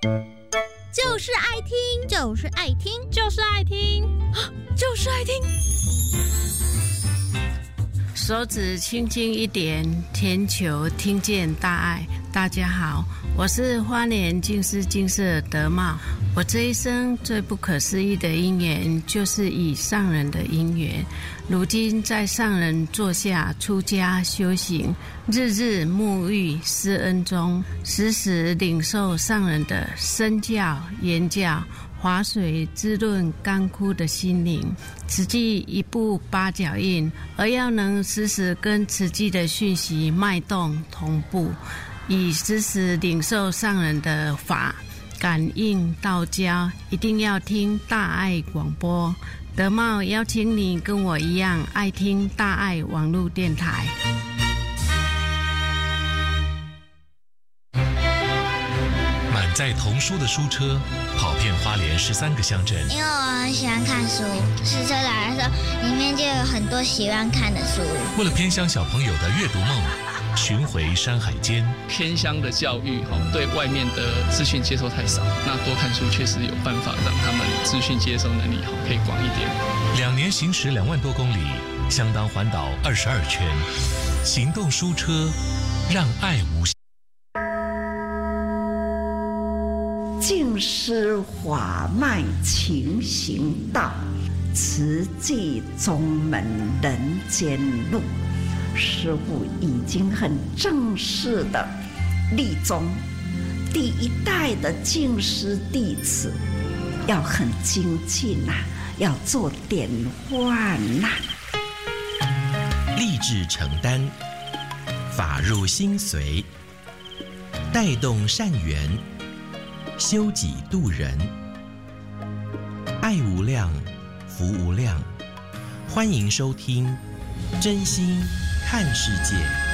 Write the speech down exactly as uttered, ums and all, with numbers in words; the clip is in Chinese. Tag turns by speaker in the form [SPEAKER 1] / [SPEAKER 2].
[SPEAKER 1] 就是爱听，
[SPEAKER 2] 就是爱听，
[SPEAKER 3] 就是爱听，
[SPEAKER 1] 就是爱听。
[SPEAKER 4] 手指轻轻一点，天球听见大爱。大家好，我是花莲净思精舍德茂。我这一生最不可思议的因缘，就是以上人的因缘。如今在上人座下出家修行，日日沐浴施恩中，时时领受上人的身教言教，滑水滋润干枯的心灵。慈济一步八脚印，而要能时时跟慈济的讯息脉动同步，以时时领受上人的法，感应道交，一定要听大爱广播。德茂邀请你跟我一样爱听大爱网络电台。
[SPEAKER 5] 满载童书的书车跑遍花莲十三个乡镇。
[SPEAKER 2] 因为我很喜欢看书，试车来的时候里面就有很多喜欢看的书。
[SPEAKER 5] 为了偏乡小朋友的阅读梦，巡回山海间。
[SPEAKER 6] 偏乡的教育对外面的资讯接受太少，那多看书确实有办法让他们资讯接收能力可以广一点。
[SPEAKER 5] 两年行驶两万多公里，相当环岛二十二圈。行动书车，让爱无限。
[SPEAKER 7] 净施法脉勤行道，慈济宗门人间路。师父已经很正式的立宗，第一代的净师弟子要很精进呐、啊，要做典范呐、
[SPEAKER 8] 啊。立志承担，法入心随，带动善缘，修己度人，爱无量，福无量。欢迎收听真心看世界。